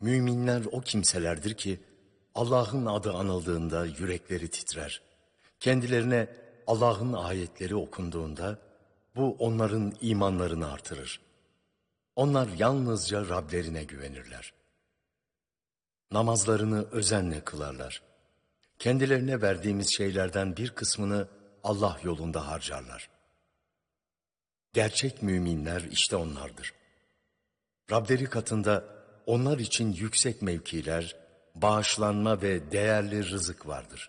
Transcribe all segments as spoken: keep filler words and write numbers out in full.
Müminler o kimselerdir ki Allah'ın adı anıldığında yürekleri titrer. Kendilerine Allah'ın ayetleri okunduğunda bu onların imanlarını artırır. Onlar yalnızca Rablerine güvenirler. Namazlarını özenle kılarlar. Kendilerine verdiğimiz şeylerden bir kısmını Allah yolunda harcarlar. Gerçek müminler işte onlardır. Rableri katında onlar için yüksek mevkiler, bağışlanma ve değerli rızık vardır.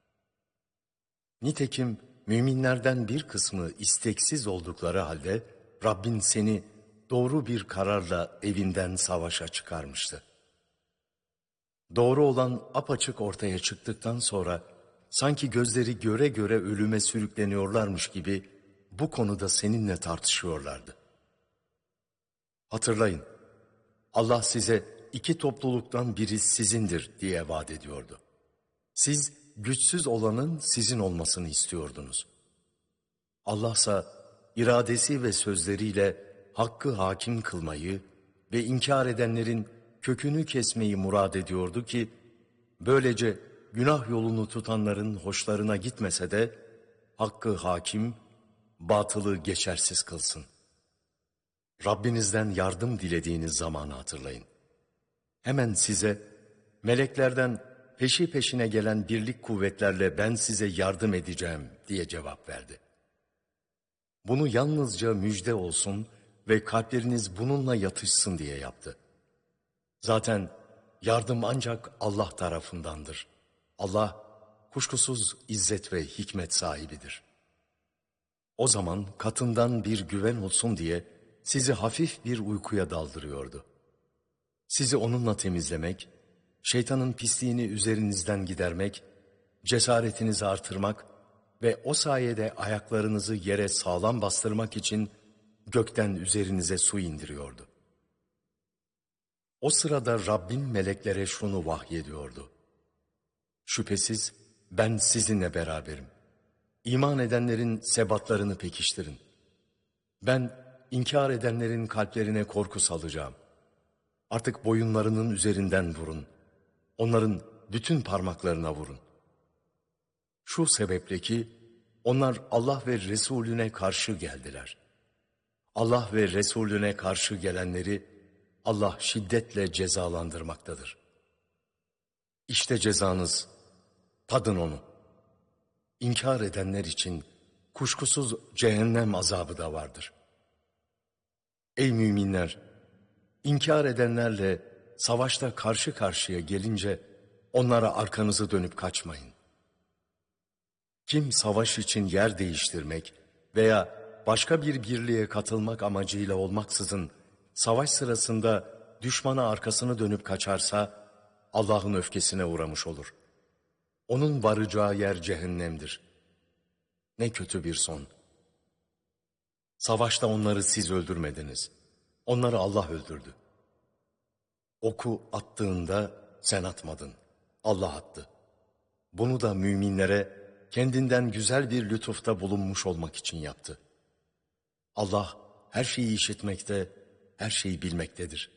Nitekim müminlerden bir kısmı isteksiz oldukları halde Rabbin seni doğru bir kararla evinden savaşa çıkarmıştı. Doğru olan apaçık ortaya çıktıktan sonra sanki gözleri göre göre ölüme sürükleniyorlarmış gibi bu konuda seninle tartışıyorlardı. Hatırlayın, Allah size iki topluluktan biri sizindir diye vaat ediyordu. Siz güçsüz olanın sizin olmasını istiyordunuz. Allahsa iradesi ve sözleriyle hakkı hakim kılmayı ve inkar edenlerin kökünü kesmeyi murad ediyordu ki, böylece günah yolunu tutanların hoşlarına gitmese de hakkı hakim, batılı geçersiz kılsın. Rabbinizden yardım dilediğiniz zamanı hatırlayın. Hemen size meleklerden peşi peşine gelen birlik kuvvetlerle ben size yardım edeceğim diye cevap verdi. Bunu yalnızca müjde olsun ve kalpleriniz bununla yatışsın diye yaptı. Zaten yardım ancak Allah tarafındandır. Allah kuşkusuz izzet ve hikmet sahibidir. O zaman katından bir güven olsun diye sizi hafif bir uykuya daldırıyordu. Sizi onunla temizlemek, şeytanın pisliğini üzerinizden gidermek, cesaretinizi artırmak ve o sayede ayaklarınızı yere sağlam bastırmak için gökten üzerinize su indiriyordu. O sırada Rabbin meleklere şunu vahyediyordu: şüphesiz ben sizinle beraberim. İman edenlerin sebatlarını pekiştirin. Ben inkar edenlerin kalplerine korku salacağım. Artık boyunlarının üzerinden vurun. Onların bütün parmaklarına vurun. Şu sebeple ki onlar Allah ve Resulüne karşı geldiler. Allah ve Resulüne karşı gelenleri Allah şiddetle cezalandırmaktadır. İşte cezanız, tadın onu. İnkar edenler için kuşkusuz cehennem azabı da vardır. Ey müminler! İnkar edenlerle savaşta karşı karşıya gelince onlara arkanızı dönüp kaçmayın. Kim savaş için yer değiştirmek veya başka bir birliğe katılmak amacıyla olmaksızın savaş sırasında düşmana arkasını dönüp kaçarsa Allah'ın öfkesine uğramış olur. Onun varacağı yer cehennemdir. Ne kötü bir son. Savaşta onları siz öldürmediniz. Onları Allah öldürdü. Oku attığında sen atmadın. Allah attı. Bunu da müminlere kendinden güzel bir lütufta bulunmuş olmak için yaptı. Allah her şeyi işitmekte, her şeyi bilmektedir.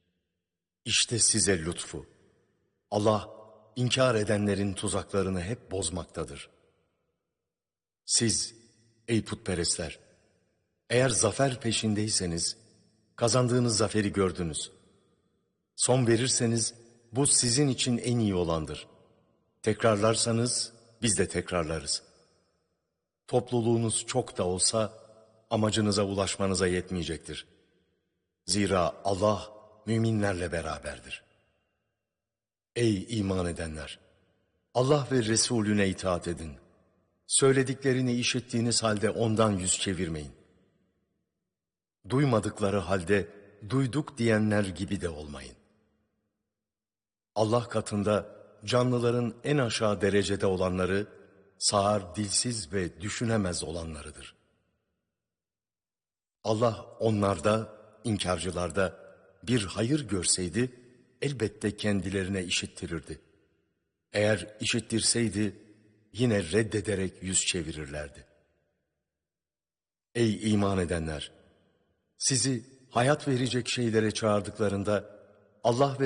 İşte size lütfu. Allah inkar edenlerin tuzaklarını hep bozmaktadır. Siz ey putperestler, eğer zafer peşindeyseniz kazandığınız zaferi gördünüz. Son verirseniz bu sizin için en iyi olandır. Tekrarlarsanız biz de tekrarlarız. Topluluğunuz çok da olsa amacınıza ulaşmanıza yetmeyecektir. Zira Allah müminlerle beraberdir. Ey iman edenler! Allah ve Resulüne itaat edin. Söylediklerini işittiğiniz halde ondan yüz çevirmeyin. Duymadıkları halde duyduk diyenler gibi de olmayın. Allah katında canlıların en aşağı derecede olanları, sağır, dilsiz ve düşünemez olanlarıdır. Allah onlarda, inkarcılarda bir hayır görseydi, elbette kendilerine işittirirdi. Eğer işittirseydi, yine reddederek yüz çevirirlerdi. Ey iman edenler! Sizi hayat verecek şeylere çağırdıklarında Allah ve